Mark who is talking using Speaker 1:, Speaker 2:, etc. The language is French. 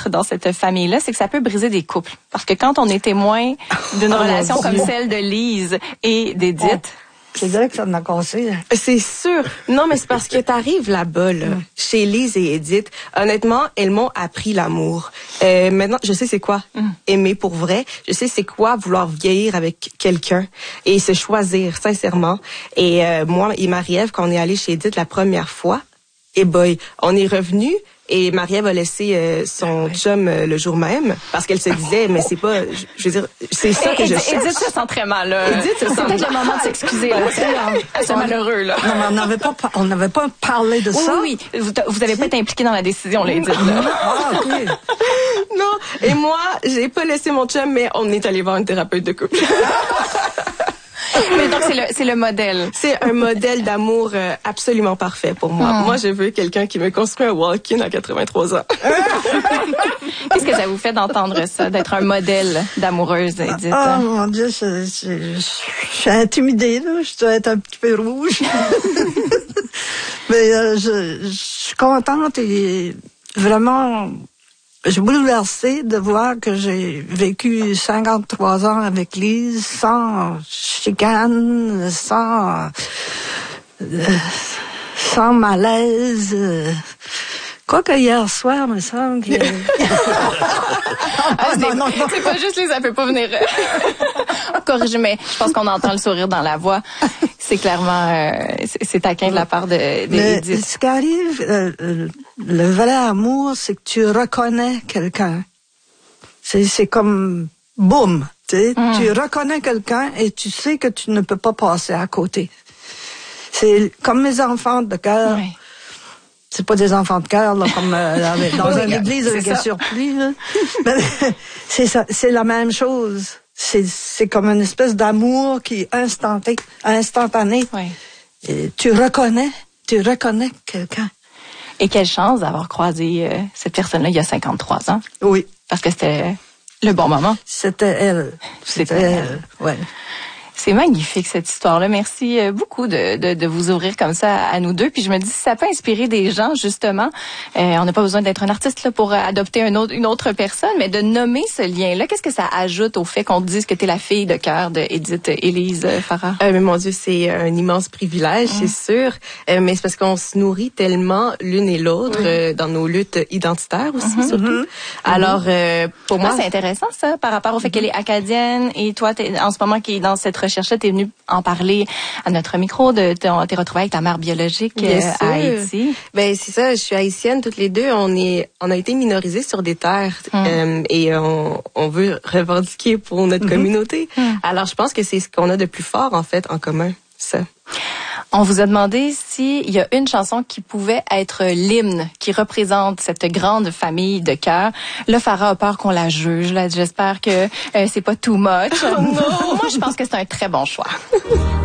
Speaker 1: d'être dans cette famille-là, c'est que ça peut briser des couples. Parce que quand on est témoin d'une relation comme celle de Lise et d'Édith...
Speaker 2: Je dirais que ça m'a cassé.
Speaker 3: C'est sûr. Non, mais c'est parce que t'arrives là-bas, là, chez Lise et Édith. Honnêtement, elles m'ont appris l'amour. Maintenant, je sais c'est quoi aimer pour vrai. Je sais c'est quoi vouloir vieillir avec quelqu'un et se choisir, sincèrement. Et moi et Marie-Ève, quand on est allé chez Édith la première fois, et boy, on est revenu. Et Marie-Ève a laissé son chum le jour même parce qu'elle se disait, mais c'est pas, je veux dire, c'est ça que je cherche.
Speaker 1: Edith se sent très mal. C'est peut-être le moment de s'excuser. Là. C'est malheureux. Là.
Speaker 2: Non, mais on n'avait pas parlé de ça.
Speaker 1: Oui. Vous n'avez pas été impliqué dans la décision, là, Edith.
Speaker 2: Ah, OK.
Speaker 3: Non, et moi, j'ai pas laissé mon chum, mais on est allé voir une thérapeute de couple.
Speaker 1: Mais donc, c'est le modèle.
Speaker 3: C'est un modèle d'amour absolument parfait pour moi. Moi, je veux quelqu'un qui me construit un walk-in à 83 ans.
Speaker 1: Qu'est-ce que ça vous fait d'entendre ça, d'être un modèle d'amoureuse, Edith?
Speaker 2: Oh mon Dieu, je suis intimidée, là. Je dois être un petit peu rouge. Mais je suis contente et vraiment... Je suis bouleversée de voir que j'ai vécu 53 ans avec Lise sans chicane, sans malaise. Quoique hier soir, me semble que...
Speaker 1: non. C'est pas juste Lise, ça peut pas venir corriger, mais je pense qu'on entend le sourire dans la voix. C'est clairement, c'est taquin de la part d'Édith.
Speaker 2: Ce qui arrive, le vrai amour, c'est que tu reconnais quelqu'un. C'est comme boum, tu sais. Tu reconnais quelqu'un et tu sais que tu ne peux pas passer à côté. C'est comme mes enfants de cœur. Oui. C'est pas des enfants de cœur, là, comme dans une église avec un surplis, là. C'est ça, c'est la même chose. C'est comme une espèce d'amour qui est instantané.
Speaker 1: Oui.
Speaker 2: Et tu reconnais quelqu'un.
Speaker 1: Et quelle chance d'avoir croisé cette personne-là il y a 53 ans.
Speaker 2: Oui.
Speaker 1: Parce que c'était le bon moment.
Speaker 2: C'était elle.
Speaker 1: C'était elle.
Speaker 2: Ouais.
Speaker 1: C'est magnifique, cette histoire-là. Merci beaucoup de vous ouvrir comme ça à nous deux. Puis je me dis, si ça peut inspirer des gens, justement, on n'a pas besoin d'être un artiste là pour adopter une autre personne, mais de nommer ce lien-là, qu'est-ce que ça ajoute au fait qu'on dise que tu es la fille de cœur de Édith Élise Farah?
Speaker 3: Mais mon Dieu, c'est un immense privilège, c'est sûr. Mais c'est parce qu'on se nourrit tellement l'une et l'autre dans nos luttes identitaires aussi, surtout. Alors, pour moi...
Speaker 1: c'est intéressant, ça, par rapport au fait qu'elle est acadienne et toi, t'es, en ce moment, qui est dans cette recherche-là, t'es venue en parler à notre micro, t'es retrouvée avec ta mère biologique à Haïti.
Speaker 3: Ben c'est ça, je suis haïtienne, toutes les deux, on a été minorisés sur des terres et on veut revendiquer pour notre communauté. Alors je pense que c'est ce qu'on a de plus fort en fait en commun, ça.
Speaker 1: On vous a demandé s'il y a une chanson qui pouvait être l'hymne qui représente cette grande famille de cœur. Là, Farah a peur qu'on la juge. Là, j'espère que c'est pas too much.
Speaker 3: Oh non!
Speaker 1: Moi, je pense que c'est un très bon choix.